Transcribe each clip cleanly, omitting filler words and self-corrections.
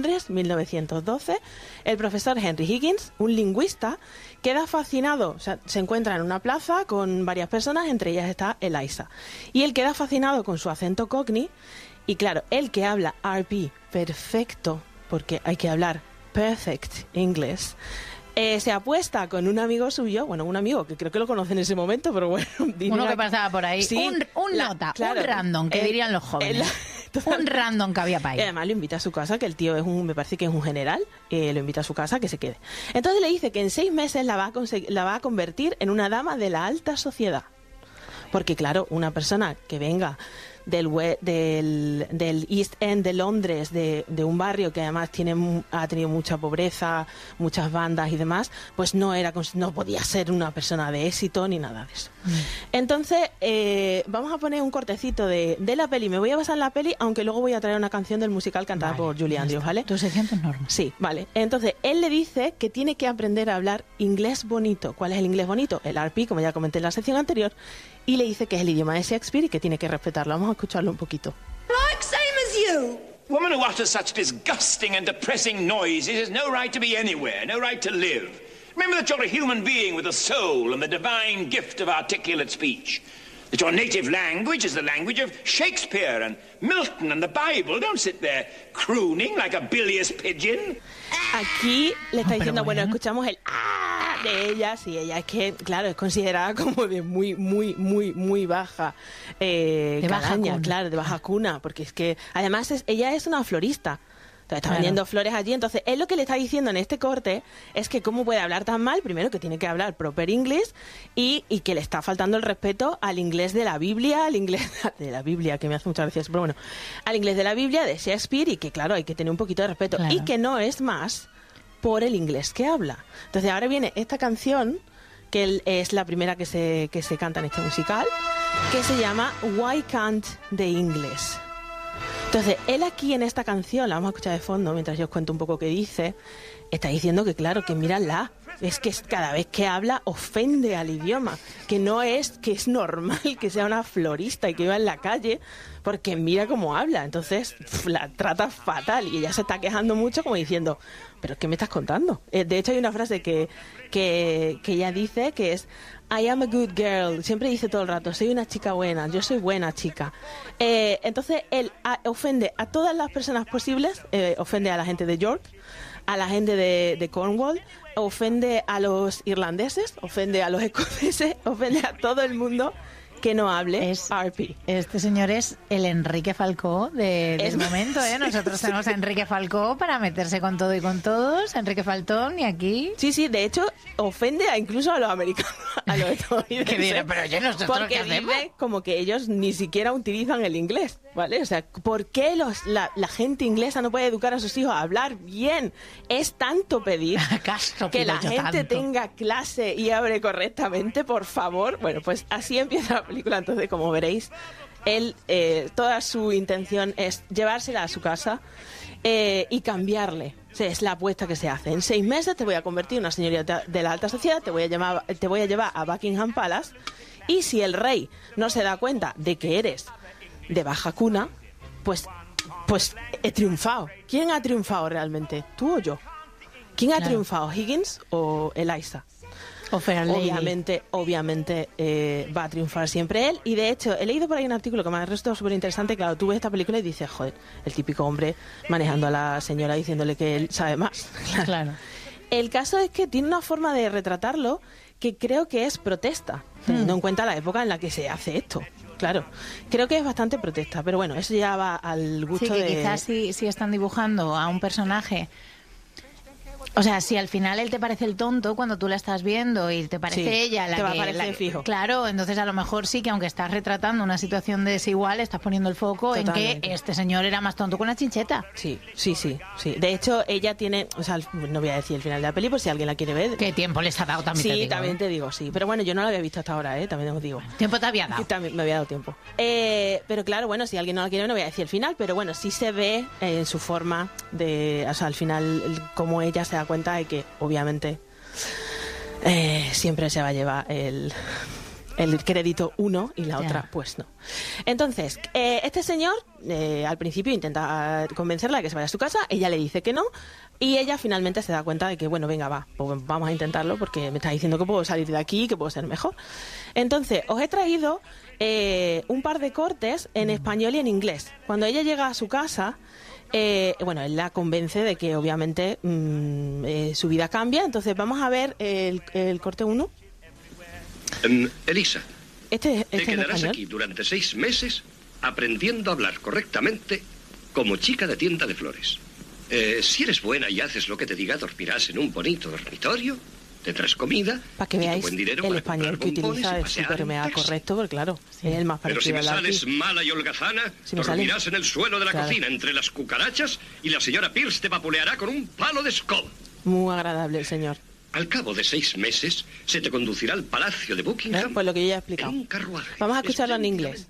Londres, 1912, el profesor Henry Higgins, un lingüista, queda fascinado, o sea, se encuentra en una plaza con varias personas, entre ellas está Eliza, y él queda fascinado con su acento cockney, y claro, él que habla RP perfecto, porque hay que hablar perfect English, se apuesta con un amigo suyo, bueno, un amigo que creo que lo conoce en ese momento, pero bueno... Uno que pasaba por ahí, sí, un random, que dirían los jóvenes. Un random que había para ahí. Y además lo invita a su casa, que el tío me parece que es un general, lo invita a su casa que se quede. Entonces le dice que en 6 meses la va a convertir en una dama de la alta sociedad. Porque claro, una persona que venga del East End de Londres, de un barrio que además ha tenido mucha pobreza, muchas bandas y demás, pues no podía ser una persona de éxito ni nada de eso. Entonces, vamos a poner un cortecito de la peli. Me voy a basar en la peli, aunque luego voy a traer una canción del musical cantada por Julie Andrews, ¿vale? Tu sección es normal. Sí, vale. Entonces, él le dice que tiene que aprender a hablar inglés bonito. ¿Cuál es el inglés bonito? El RP, como ya comenté en la sección anterior. Y le dice que es el idioma de Shakespeare y que tiene que respetarlo. Vamos a escucharlo un poquito. Like same as you. Woman who utters such disgusting and depressing noises has no right to be anywhere, no right to live. Remember that you're a human being with a soul and the divine gift of articulate speech. That your native language is the language of Shakespeare and Milton and the Bible. Don't sit there crooning like a bilious pigeon. Aquí le está diciendo, bueno, escuchamos el ¡ah! De ella, sí, ella es que, claro, es considerada como de muy baja calaña, claro, de baja cuna, porque es que, además, ella es una florista. Entonces, está vendiendo flores allí. Entonces, él lo que le está diciendo en este corte es que cómo puede hablar tan mal, primero que tiene que hablar proper English y que le está faltando el respeto al inglés de la Biblia, al inglés de la Biblia, que me hace muchas gracias, pero bueno, al inglés de la Biblia, de Shakespeare, y que claro, hay que tener un poquito de respeto. Claro. Y que no es más por el inglés que habla. Entonces, ahora viene esta canción, que es la primera que se canta en este musical, que se llama Why Can't the English? Entonces, él aquí en esta canción, la vamos a escuchar de fondo mientras yo os cuento un poco qué dice, está diciendo que claro, que mírala, es que cada vez que habla ofende al idioma, que es normal que sea una florista y que iba en la calle, porque mira cómo habla, entonces la trata fatal y ella se está quejando mucho como diciendo, ¿pero qué me estás contando? De hecho hay una frase que ella dice que es I am a good girl, siempre dice todo el rato, soy una chica buena, yo soy buena chica. Entonces él ofende a todas las personas posibles, ofende a la gente de York, a la gente de Cornwall, ofende a los irlandeses, ofende a los escoceses, ofende a todo el mundo que no hable RP. Este señor es el Enrique Falcó del momento, ¿eh? Nosotros tenemos a Enrique Falcó para meterse con todo y con todos. Enrique Faltón, y aquí... Sí, de hecho, ofende incluso a los americanos, a los estadounidenses. Que diré, pero yo porque dice como que ellos ni siquiera utilizan el inglés, ¿vale? O sea, ¿por qué la gente inglesa no puede educar a sus hijos a hablar bien? Es tanto pedir que la gente tenga clase y hable correctamente, por favor. Bueno, pues así empieza la película. Entonces, como veréis, él, toda su intención es llevársela a su casa y cambiarle. O sea, es la apuesta que se hace. En 6 meses te voy a convertir en una señorita de la alta sociedad, te voy a llevar a Buckingham Palace, y si el rey no se da cuenta de que eres de baja cuna, pues he triunfado. ¿Quién ha triunfado realmente? ¿Tú o yo? ¿Quién ha triunfado? ¿Higgins o Eliza? O Fair Lady. Obviamente va a triunfar siempre él. Y de hecho, he leído por ahí un artículo que me ha resultado súper interesante. Claro, tú ves esta película y dices, joder, el típico hombre manejando a la señora diciéndole que él sabe más. Claro. El caso es que tiene una forma de retratarlo que creo que es protesta, teniendo en cuenta la época en la que se hace esto. Claro, creo que es bastante protesta, pero bueno, eso ya va al gusto de... Sí, que quizás si están dibujando a un personaje... O sea, si al final él te parece el tonto cuando tú la estás viendo y te parece ella la te va que... a parecer fijo. Claro, entonces a lo mejor sí que aunque estás retratando una situación desigual, estás poniendo el foco Totalmente. En que este señor era más tonto que una chincheta. Sí. De hecho, ella tiene... O sea, no voy a decir el final de la peli por si alguien la quiere ver. ¿Qué tiempo les ha dado también? Sí, te digo, también te digo, sí. Pero bueno, yo no la había visto hasta ahora, también os digo. ¿Tiempo te había dado? También me había dado tiempo. Pero claro, bueno, si alguien no la quiere ver, no voy a decir el final, pero bueno, sí se ve en su forma de... O sea, al final, como ella se da cuenta de que obviamente siempre se va a llevar el crédito 1 y la otra pues no. Entonces, este señor al principio intenta convencerla de que se vaya a su casa, ella le dice que no, y ella finalmente se da cuenta de que, bueno, venga, va, pues vamos a intentarlo porque me está diciendo que puedo salir de aquí, que puedo ser mejor. Entonces, os he traído un par de cortes en español y en inglés. Cuando ella llega a su casa, bueno, él la convence de que obviamente su vida cambia. Entonces vamos a ver el corte 1. Elisa, te quedarás aquí durante 6 meses aprendiendo a hablar correctamente como chica de tienda de flores. Si eres buena y haces lo que te diga, dormirás en un bonito dormitorio, tendrás comida. Para que veáis, el español que utiliza es súper mega correcto, porque claro, es el más parecido. Pero si me sales mala y holgazana, dormirás en el suelo de la cocina, entre las cucarachas, y la señora Pierce te vapuleará con un palo de escoba. Muy agradable el señor. Al cabo de 6 meses, se te conducirá al Palacio de Buckingham. Pues lo que yo ya he explicado. En un carruaje. Vamos a escucharlo en inglés.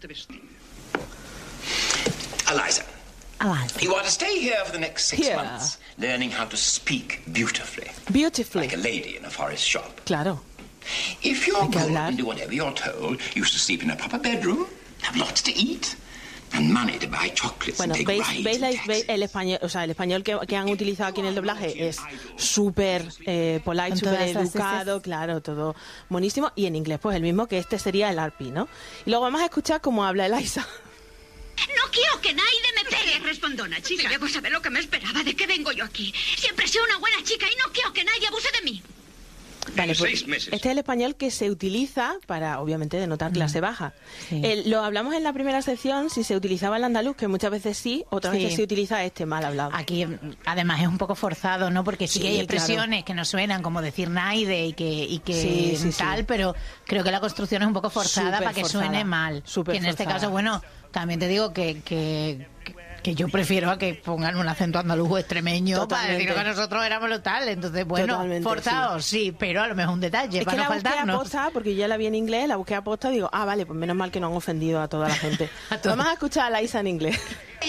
Eliza. You are to stay here for the next 6 months, learning how to speak beautifully. Beautifully. Like a lady in a forest shop. Claro. If you're good and do whatever you're told, you should sleep in a proper bedroom, have lots to eat, and money to buy chocolates and take rides. ¿Veis el español? O sea, el español que han utilizado aquí en el doblaje es súper polite, súper educado, claro, todo buenísimo. Y en inglés, pues el mismo, que este sería el RP, ¿no? Y luego vamos a escuchar cómo habla Eliza. No quiero que nadie me pegue, respondona, chica. Si debo saber lo que me esperaba, ¿de qué vengo yo aquí? Siempre he sido una buena chica y no quiero que nadie abuse de mí. Vale, pues 6 meses. Este es el español que se utiliza para, obviamente, denotar clase baja. Sí. Lo hablamos en la primera sección, si se utilizaba el andaluz, que muchas veces sí, otras veces se utiliza este mal hablado. Aquí, además, es un poco forzado, ¿no? Porque sí que hay expresiones que nos suenan, como decir naide y que tal, pero creo que la construcción es un poco forzada para que suene mal. Que en este caso, bueno, también te digo que yo prefiero a que pongan un acento andaluz o extremeño para decir que nosotros éramos lo tal. Entonces, bueno, forzados, sí, pero a lo mejor un detalle para no faltarnos. Es que la busqué aposta, porque ya la vi en inglés, la busqué aposta, digo, vale, pues menos mal que no han ofendido a toda la gente. Vamos a escuchar a Eliza en inglés.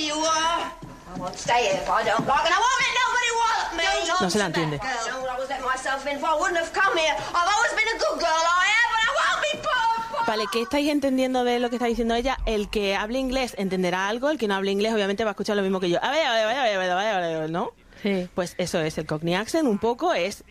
No se la entiende. Vale, ¿qué estáis entendiendo de lo que está diciendo ella? El que hable inglés entenderá algo, el que no hable inglés obviamente va a escuchar lo mismo que yo. A ver, ¿no? Sí. Pues eso es el Cockney accent, un poco,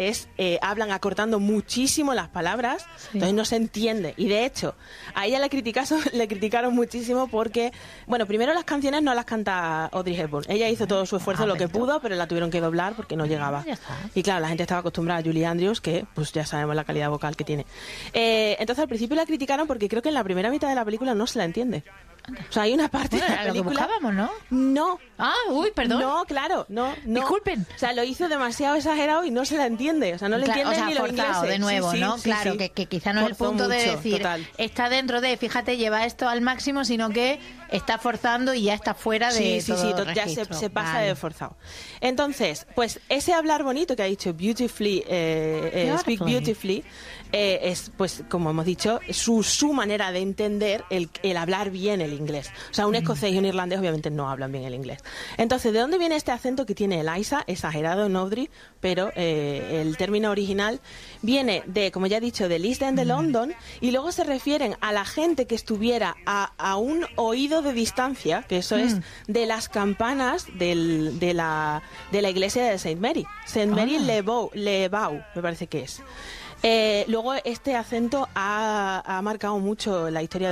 hablan acortando muchísimo las palabras, entonces no se entiende. Y de hecho, a ella le criticaron muchísimo porque, bueno, primero las canciones no las canta Audrey Hepburn. Ella hizo todo su esfuerzo, lo que pudo, pero la tuvieron que doblar porque no llegaba. Y claro, la gente estaba acostumbrada a Julie Andrews, que pues ya sabemos la calidad vocal que tiene. Entonces al principio la criticaron porque creo que en la primera mitad de la película no se la entiende. O sea, hay una parte de la película... Lo que buscábamos, ¿no? No. Perdón. No, claro, no. Disculpen. O sea, lo hizo demasiado exagerado y no se la entiende. O sea, no le entienden ni los ingleses. De nuevo, ¿no? Claro, que quizá no es el punto de decir, está dentro de, fíjate, lleva esto al máximo, sino que está forzando y ya está fuera de todo ya se pasa de forzado. Entonces, pues ese hablar bonito que ha dicho beautifully, speak beautifully, es, pues, como hemos dicho, su manera de entender el hablar bien el inglés. O sea, un escocés y un irlandés obviamente no hablan bien el inglés. Entonces, ¿de dónde viene este acento que tiene Eliza? Exagerado en Audrey, pero el término original viene de, como ya he dicho, del East End de London, y luego se refieren a la gente que estuviera a un oído de distancia, que eso es de las campanas de la iglesia de St. Mary. St. Mary Le Bow, me parece que es. Luego este acento ha marcado mucho la historia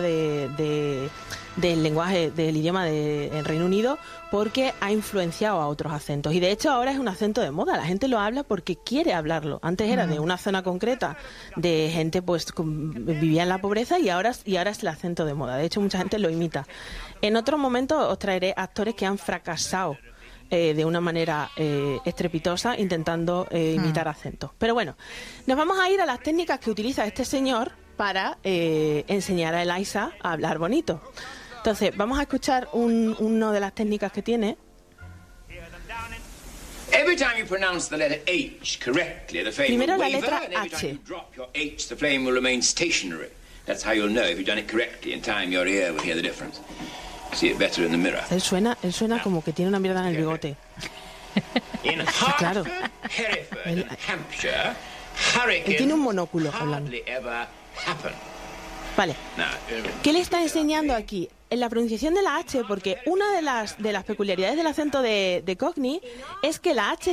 del lenguaje, del idioma del Reino Unido, porque ha influenciado a otros acentos. Y de hecho ahora es un acento de moda, la gente lo habla porque quiere hablarlo. Antes era de una zona concreta, de gente pues vivía en la pobreza, y ahora es el acento de moda. De hecho mucha gente lo imita. En otro momento os traeré actores que han fracasado de una manera estrepitosa intentando imitar acentos. Pero bueno, nos vamos a ir a las técnicas que utiliza este señor para enseñar a Eliza a hablar bonito. Entonces, vamos a escuchar una de las técnicas que tiene. Every time you pronounce the letter H correctly, the flame Primero will la waver, letra and every H. time you drop your H, the flame will remain stationary. That's how you'll know if you've done it correctly. In time, your ear will hear the difference. See it better in the mirror. Él suena como que tiene una mierda en el bigote. In Hartford, Hereford, and Hampshire, hurricanes tiene un monóculo hardly ever happen. Vale. ¿Qué le está enseñando aquí? En la pronunciación de la H, porque una de las peculiaridades del acento de Cockney es que la H